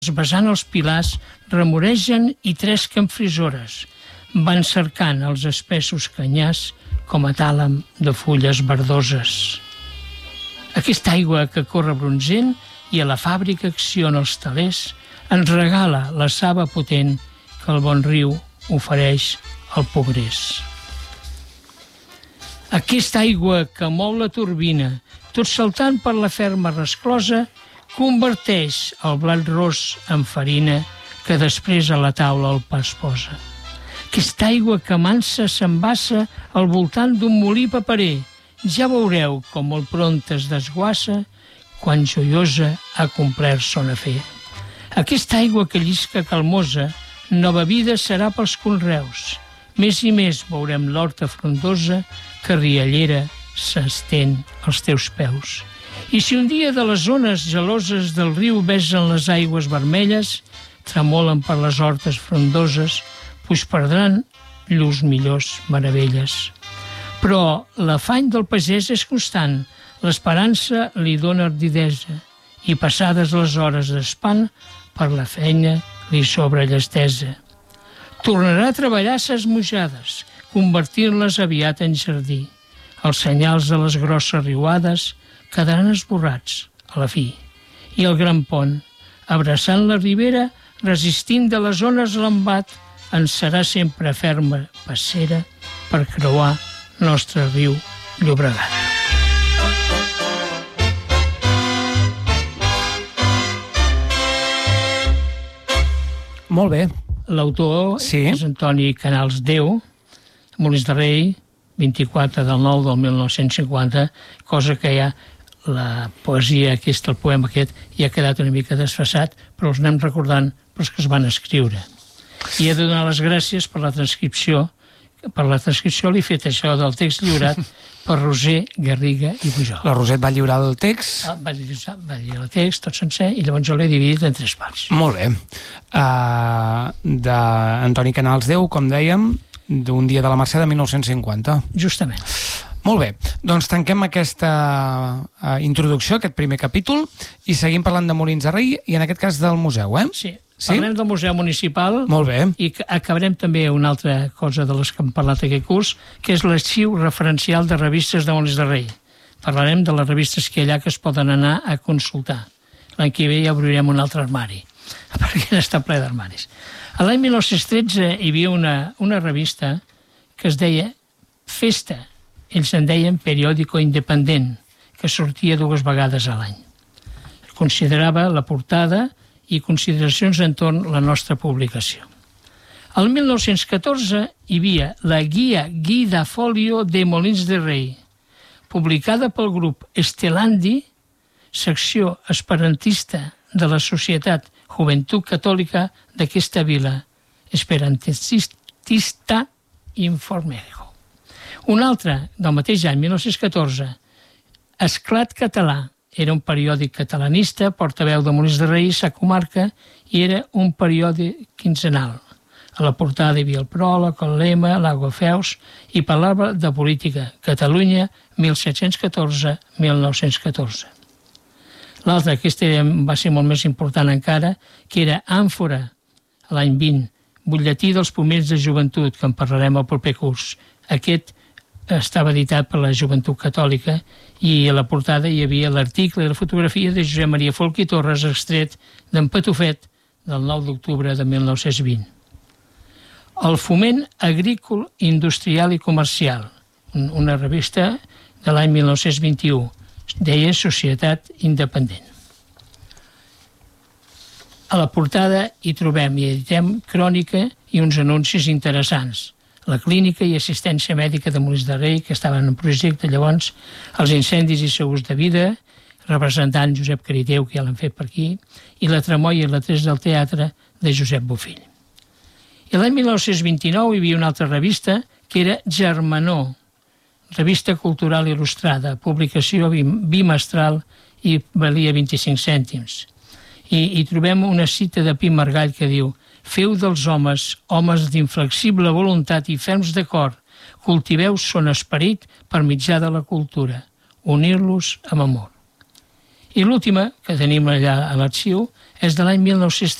besant els pilars, remoregen i tresquen frisores. Van cercant els espessos canyars com a tàlam de fulles verdoses. Aquesta aigua que corre bronzent i a la fàbrica acciona els telers ens regala la saba potent que el bon riu ofereix al progrés. Aquesta aigua que mou la turbina, tot saltant per la ferma resclosa, converteix el blat ros en farina que després a la taula el pa es posa. Aquesta aigua que mansa s'embassa al voltant d'un molí paperer, ja veureu com molt pront es desguassa quan joiosa ha complert son afer. Aquesta aigua que llisca calmosa, nova vida serà pels conreus. Més i més veurem l'horta frondosa que riallera s'estén als teus peus. I si un dia de les ones geloses del riu besen les aigües vermelles, tremolen per les hortes frondoses, pues perdran llurs millors meravelles. Però l'afany del pagès és constant, l'esperança li dona ardidesa i passades les hores d'espant, per la feina li sobra llestesa. Tornarà a treballar ses mujades, convertint-les aviat en jardí. Els senyals de les grosses riuades quedaran esborrats a la fi. I el gran pont, abraçant la ribera, resistint de les ones l'embat, ens serà sempre ferma passera per creuar nostre riu Llobregat. Molt bé. L'autor és Antoni Canals Déu, Molins de Rei, 24 del 9 del 1950, cosa que ja la poesia aquesta, el poema aquest, ja ha quedat una mica desfasat, però els anem recordant pels que es van escriure. I he de donar les gràcies per la transcripció. Per la transcripció l'he fet això del text lliurat per Roser Garriga i Pujol. La Roset va lliurar el text? Va lliurar el text tot sencer i llavors jo l'he dividit en 3 parts. Molt bé. D'Antoni Canals Déu, com dèiem, d'un dia de la Mercè de 1950. Justament. Molt bé, doncs tanquem aquesta introducció, aquest primer capítol, i seguim parlant de Molins de Rei, i en aquest cas del museu, Sí. Parlem del Museu Municipal. Molt bé. I acabarem també una altra cosa de les que hem parlat aquest curs, que és l'arxiu referencial de revistes de Molins de Rei. Parlarem de les revistes que hi ha que es poden anar a consultar. L'any que ve ja obrirem un altre armari, perquè està ple d'armaris. A l'any 1913 hi havia una revista que es deia Festa. Ells en deien Periòdico Independent, que sortia 2 vegades a l'any. Considerava la portada i consideracions entorn la nostra publicació. El 1914 hi havia la Guia Guidafolio de Molins de Rei, publicada pel grup Estelandi, secció esperantista de la Societat Joventut Catòlica d'aquesta vila, Esperantista Informego. Un altre, del mateix any, 1914, Esclat Català, era un periòdic catalanista, portaveu de Molins de Rei, sa comarca, i era un periòdic quinzenal. A la portada hi havia el pròleg, el lema, l'Aguafeus, i parlava de política. Catalunya, 1714-1914. L'altre, aquest va ser molt més important encara, que era Àmfora, l'any 20, butlletí dels pomers de joventut, que en parlarem al proper curs. Aquest estava editat per la Joventut Catòlica i a la portada hi havia l'article i la fotografia de Josep Maria Folch i Torres, extret d'en Patufet del 9 d'octubre de 1920. El Foment Agrícola, Industrial i Comercial, una revista de l'any 1921, deia Societat Independent. A la portada hi trobem i editem crònica i uns anuncis interessants. La clínica i assistència mèdica de Molins de Rei, que estaven en projecte llavors, els incendis i segurs de vida, representant Josep Cariteu, que ja l'han fet per aquí, i la Tremolla i la Tres del Teatre de Josep Bofill. I l'any 1929 hi havia una altra revista que era Germanor, revista cultural il·lustrada, publicació bimestral i valia 25 cèntims. I trobem una cita de Pi Margall que diu: «Feu dels homes, homes d'inflexible voluntat i ferms de cor, cultiveu son esperit per mitjà de la cultura, unir-los amb amor». I l'última, que tenim allà a l'arxiu, és de l'any 1930.